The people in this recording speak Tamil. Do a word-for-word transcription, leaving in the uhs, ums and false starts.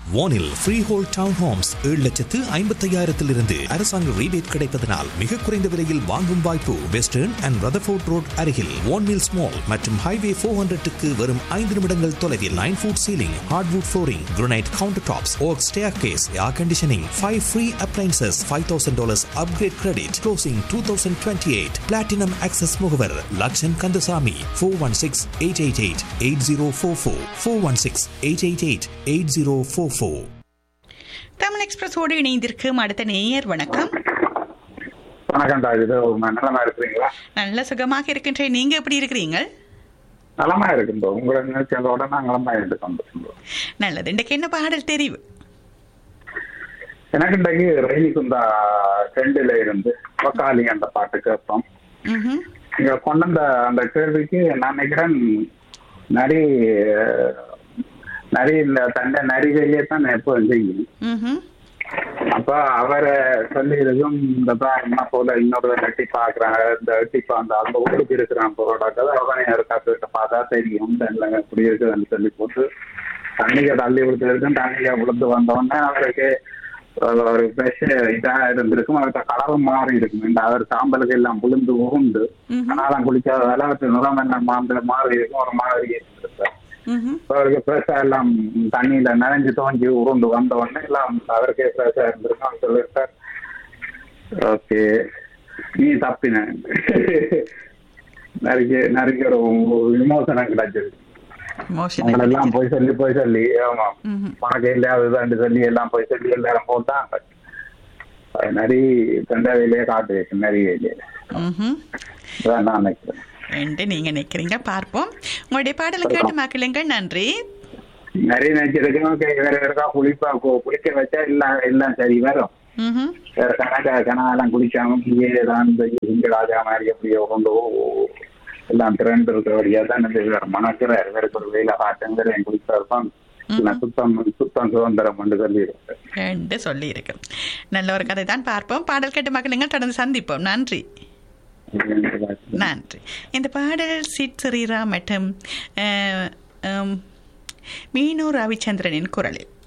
வானில் ஃப்ரீ ஹோல் டவுன் ஹோம்ஸ் ஏழு லட்சத்து ஐம்பத்தையாயிரத்திலிருந்து அரசாங்க ரீபேட் கிடைப்பதனால் மிக குறைந்த விலையில் வாங்கும் வாய்ப்பு. வெஸ்டர்ன் அண்ட் ரதர்ஃபோர்ட் ரோட் அருகில் வான்மில்ஸ் மால் மற்றும் ஹைவே ஃபோர் ஹண்ட்ரட்டுக்கு வரும் ஐந்து நிமிடங்கள் தொலைவில். Nine food ceiling, hardwood flooring, granite counter tops, okay staircase, air conditioning, five free appliances, five thousand dollars upgrade credit, closing two thousand twenty eight. Platinum access முகவர் Lakshan Kandasamy. Four one six eight eight eight eight zero four four four one six eight eight eight eight zero four four. Tamil எக்ஸ்பிரஸோடு இணைந்திருக்கும் அடுத்த நேயர். வணக்கம். வணக்கம் டாக்டர், நலமா இருக்கிறீங்களா? நல்ல சுகமாக இருக்கின்றேன். நீங்க எப்படி இருக்கிறீங்க? நலமா இருக்கின்றோம். உங்களை நினைச்சதோட நான் நலமா இருக்கின்றோம். நல்லது. இன்றைக்கு என்ன பாடல் தெரிவு? எனக்கு இன்றைக்கு ரயிலி குந்தா ரெண்டுல இருந்து வக்காலி அந்த பாட்டு கேட்போம். இங்க கொண்ட அந்த அந்த கேள்விக்கு நான் நினைக்கிறேன் நிறைய நிறைய இந்த தண்டை நரிகளிலே தான் எப்போ செய்யும். அப்ப அவரை சொல்லி இருக்கும் இந்த என்ன போல இன்னொரு எட்டி பாக்குறாங்க, இந்த எட்டி அந்த அந்த ஊருக்கு இருக்கிறான் பொருளாக்க அவனை இருக்காக்கிட்ட பார்த்தா தெரியும் இப்படி இருக்குதுன்னு சொல்லி போட்டு தண்ணிக்கை தள்ளி விழுத்து இருக்கும். தண்ணிக்கை விழுந்து வந்தோடனே அவருக்கு ஒரு ஃப்ரெஷ் இதா இருந்திருக்கும். அவர்கிட்ட கலரும் மாறி இருக்கும். அவர் சாம்பலுக்கு எல்லாம் புழுந்து உருண்டு ஆனாலும் குளிக்காததால அவருக்கு நிறம் என்ன மாம்பழ மாறி இருக்கும். ஒரு மாதிரி இருந்திருப்பார். அவருக்கு ஃப்ரெஷ்ஷா எல்லாம் தண்ணியில நனைஞ்சு தோஞ்சி உருண்டு வந்த உடனே எல்லாம் அவருக்கே ஃப்ரெஷ்ஷா இருந்திருக்கும். அவர் சொல்லியிருக்கார், ஓகே நீ தப்பின நிறைய நிறைய ஒரு விமோசனம் கிடைச்சது. எல்லாம் போய் சொல்லி போய் சொல்லி ஆமா பணக்கம் இல்லாததாண்டு சொல்லி எல்லாம் போய் சொல்லி எல்லாரும் போட்டாங்க. நிறைய தண்டவையிலேயே காட்டு இருக்கு நிறைய நான் நினைக்கிறேன். நீங்க நினைக்கிறீங்க, பார்ப்போம். உங்களுடைய பாடலை கேட்டு மக்களுங்க. நன்றி. நிறைய நினைச்சிருக்கோம். வேற இருக்கா குளிப்பா குளிக்க வச்சா எல்லாம் எல்லாம் சரி வரும். வேற கணக்கா கணக்கெல்லாம் குளிக்காம தான் ராஜா மாதிரி எப்படியோ கொண்டு எல்லாம் திரண்டு இருக்கிறபடியா தான் மனசுறாரு. வேற ஒரு வெயில காட்டுங்கிற என் குளிப்பா இருப்பான். சுத்தம் சுத்தம் சுதந்திரம் என்று சொல்லி இருக்கு சொல்லி இருக்கு. நல்ல ஒரு கதை தான். பார்ப்போம். பாடல் கேட்டு மக்களுங்க தொடர்ந்து சந்திப்போம். நன்றி. நன்றி. இந்த பாடல் சிட் ஸ்ரீராம் மற்றும் மீனு ரவிச்சந்திரனின் குரலில்.